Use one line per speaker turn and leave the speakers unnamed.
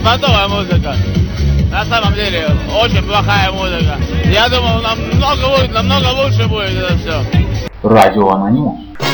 беспонтовая музыка. На самом деле, очень плохая музыка. Я думал, намного лучше будет это все.
Радио Анонимус.